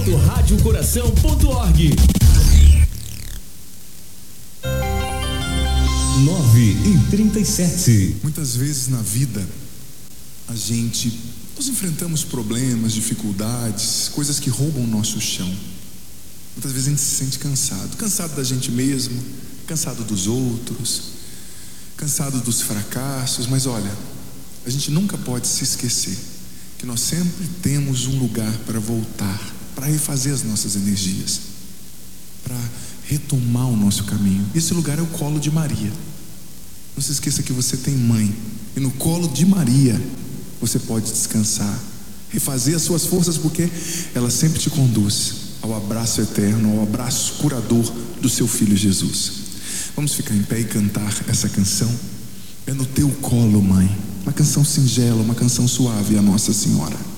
Radiocoração.org. 9h37. Muitas vezes na vida nós enfrentamos problemas, dificuldades, coisas que roubam o nosso chão. Muitas vezes a gente se sente cansado da gente mesmo, cansado dos outros, cansado dos fracassos. Mas olha, a gente nunca pode se esquecer que nós sempre temos um lugar para voltar, para refazer as nossas energias, para retomar o nosso caminho. Esse lugar é o colo de Maria. Não se esqueça que você tem mãe, e no colo de Maria você pode descansar, refazer as suas forças, porque ela sempre te conduz ao abraço eterno, ao abraço curador do seu Filho Jesus. Vamos ficar em pé e cantar essa canção? É no teu colo, mãe. Uma canção singela, uma canção suave a Nossa Senhora.